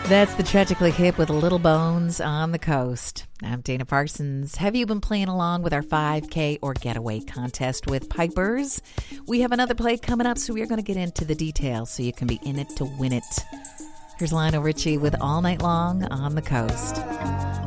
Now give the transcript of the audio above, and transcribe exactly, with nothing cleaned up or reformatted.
That's the Tragically Hip with Little Bones on the Coast. I'm Dana Parsons. Have you been playing along with our five K or getaway contest with Pipers? We have another play coming up, so we are going to get into the details so you can be in it to win it. Here's Lionel Richie with All Night Long on the Coast.